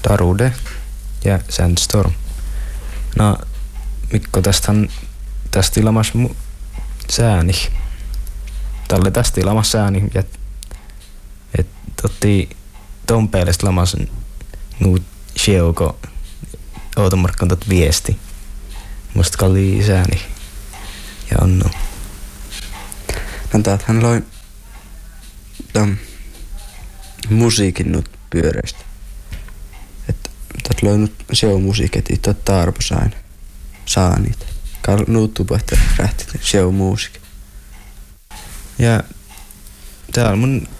Darude ja Sandstorm. No, Mikko tästä ilamas sääni. Tälle tästä ilamas sääni, et totti ton peelestä lamas nuut sieuko Outomarkkan tot viesti. Musta kalli sääni ja onno. No hän loi musiikin nyt pyöreistä. Että tätä loi nyt musiikit, että tarpo saa niitä. Nuuttuupa, että rähti musiikki. Ja täällä mun